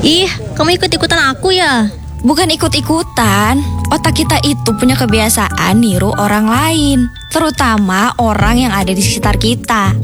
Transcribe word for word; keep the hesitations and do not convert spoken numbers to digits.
Ih, kamu ikut-ikutan aku ya? Bukan ikut-ikutan, otak kita itu punya kebiasaan niru orang lain, terutama orang yang ada di sekitar kita.